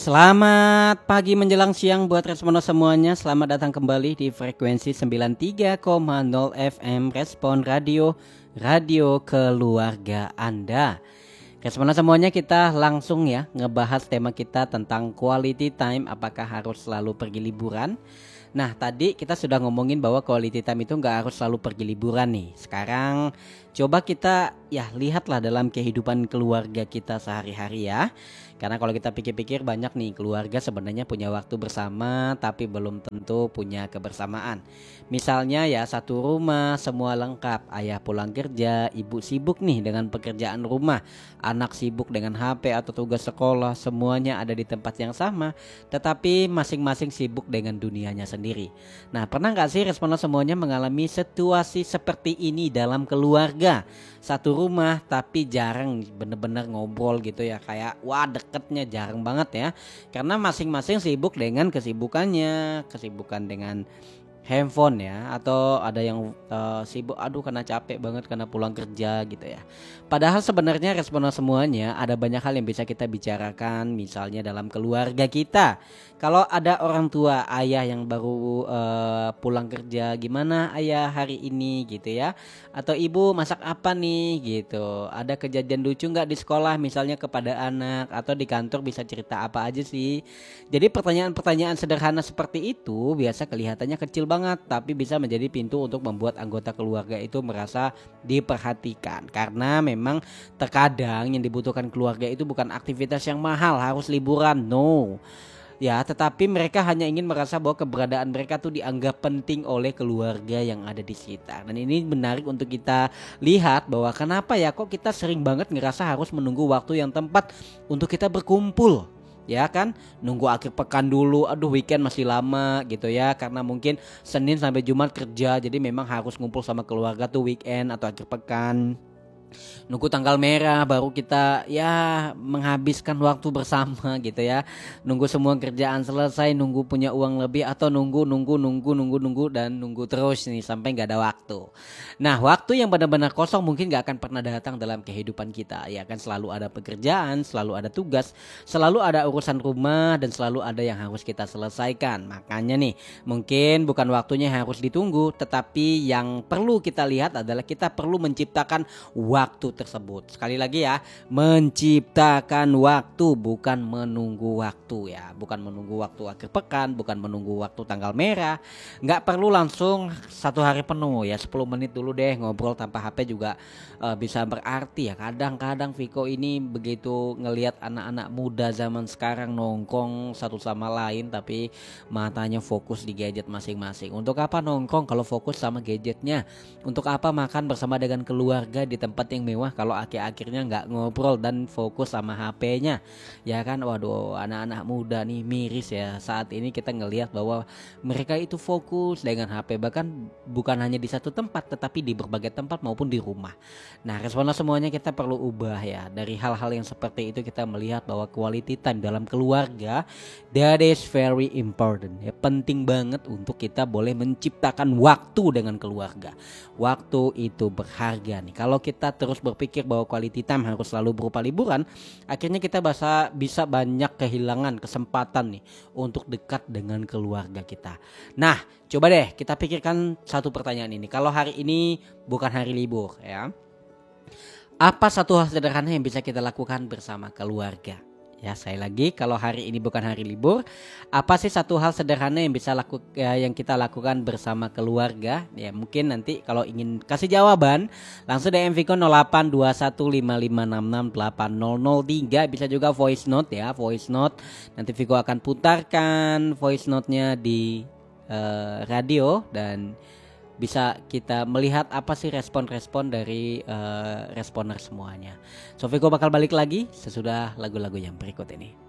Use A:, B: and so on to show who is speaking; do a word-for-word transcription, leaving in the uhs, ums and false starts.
A: Selamat pagi menjelang siang buat Respondo semuanya. Selamat datang kembali di frekuensi sembilan puluh tiga koma nol F M Respon Radio, radio keluarga Anda. Respondo semuanya, kita langsung ya ngebahas tema kita tentang quality time. Apakah harus selalu pergi liburan? Nah, tadi kita sudah ngomongin bahwa quality time itu nggak harus selalu pergi liburan nih. Sekarang coba kita ya lihatlah dalam kehidupan keluarga kita sehari-hari ya. Karena kalau kita pikir-pikir, banyak nih keluarga sebenarnya punya waktu bersama tapi belum tentu punya kebersamaan. Misalnya ya, satu rumah semua lengkap, ayah pulang kerja, ibu sibuk nih dengan pekerjaan rumah, anak sibuk dengan H P atau tugas sekolah, semuanya ada di tempat yang sama tetapi masing-masing sibuk dengan dunianya sendiri. Nah, pernah gak sih Respondo semuanya mengalami situasi seperti ini dalam keluarga? Satu rumah tapi jarang bener-bener ngobrol gitu ya, kayak wah deketnya jarang banget ya, karena masing-masing sibuk dengan kesibukannya, kesibukan dengan handphone ya, atau ada yang uh, sibuk aduh karena capek banget karena pulang kerja gitu ya. Padahal sebenarnya Respondo semuanya ada banyak hal yang bisa kita bicarakan, misalnya dalam keluarga kita. Kalau ada orang tua, ayah yang baru uh, pulang kerja, gimana ayah hari ini gitu ya, atau ibu masak apa nih gitu. Ada kejadian lucu nggak di sekolah misalnya kepada anak, atau di kantor bisa cerita apa aja sih. Jadi pertanyaan-pertanyaan sederhana seperti itu biasa kelihatannya kecil banget, tapi bisa menjadi pintu untuk membuat anggota keluarga itu merasa diperhatikan. Karena memang terkadang yang dibutuhkan keluarga itu bukan aktivitas yang mahal, harus liburan, no. Ya, tetapi mereka hanya ingin merasa bahwa keberadaan mereka tuh dianggap penting oleh keluarga yang ada di sekitar. Dan ini menarik untuk kita lihat bahwa kenapa ya kok kita sering banget ngerasa harus menunggu waktu yang tepat untuk kita berkumpul. Ya kan, nunggu akhir pekan dulu, aduh weekend masih lama gitu ya, karena mungkin Senin sampai Jumat kerja, jadi memang harus ngumpul sama keluarga tuh weekend atau akhir pekan. Nunggu tanggal merah baru kita ya menghabiskan waktu bersama gitu ya. Nunggu semua kerjaan selesai, nunggu punya uang lebih, atau nunggu nunggu nunggu nunggu nunggu dan nunggu terus nih sampai nggak ada waktu. Nah, waktu yang benar-benar kosong mungkin nggak akan pernah datang dalam kehidupan kita. Ya kan, selalu ada pekerjaan, selalu ada tugas, selalu ada urusan rumah, dan selalu ada yang harus kita selesaikan. Makanya nih, mungkin bukan waktunya yang harus ditunggu, tetapi yang perlu kita lihat adalah kita perlu menciptakan waktu tersebut. Sekali lagi ya, menciptakan waktu, bukan menunggu waktu ya. Bukan menunggu waktu akhir pekan, bukan menunggu waktu tanggal merah. Nggak perlu langsung satu hari penuh ya, sepuluh menit dulu deh ngobrol tanpa H P juga uh, bisa berarti ya. Kadang-kadang Viko ini begitu ngelihat anak-anak muda zaman sekarang nongkrong satu sama lain tapi matanya fokus di gadget masing-masing. Untuk apa nongkrong kalau fokus sama gadgetnya? Untuk apa makan bersama dengan keluarga di tempat yang mewah kalau akhir-akhirnya nggak ngobrol dan fokus sama H P-nya ya kan. Waduh, anak-anak muda nih miris ya, saat ini kita ngelihat bahwa mereka itu fokus dengan H P, bahkan bukan hanya di satu tempat tetapi di berbagai tempat maupun di rumah. Nah, Respondo semuanya kita perlu ubah ya dari hal-hal yang seperti itu. Kita melihat bahwa quality time dalam keluarga, that is very important ya, penting banget untuk kita boleh menciptakan waktu dengan keluarga. Waktu itu berharga nih. Kalau kita terus berpikir bahwa quality time harus selalu berupa liburan, akhirnya kita bisa bisa banyak kehilangan kesempatan nih untuk dekat dengan keluarga kita. Nah, coba deh kita pikirkan satu pertanyaan ini. Kalau hari ini bukan hari libur ya, apa satu hal sederhana yang bisa kita lakukan bersama keluarga? Ya, saya lagi, kalau hari ini bukan hari libur, apa sih satu hal sederhana yang bisa laku, ya, yang kita lakukan bersama keluarga? Ya, mungkin nanti kalau ingin kasih jawaban, langsung D M Viko nol delapan dua satu lima lima enam enam delapan nol nol tiga. Bisa juga voice note ya, voice note. Nanti Viko akan putarkan voice note-nya di uh, radio, dan bisa kita melihat apa sih respon-respon dari uh, responer semuanya. So, Viko bakal balik lagi sesudah lagu-lagu yang berikut ini.